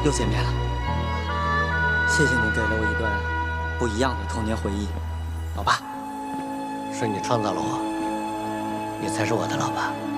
又见面了。谢谢您给了我一段不一样的童年回忆，老爸。 是你创造了我，你才是我的老爸。